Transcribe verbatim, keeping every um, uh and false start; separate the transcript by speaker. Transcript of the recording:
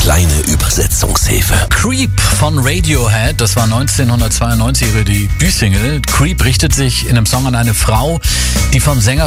Speaker 1: kleine Übersetzungshilfe.
Speaker 2: Creep von Radiohead, das war neunzehnhundertzweiundneunzig ihre Debütsingle. Creep richtet sich in einem Song an eine Frau, die vom Sänger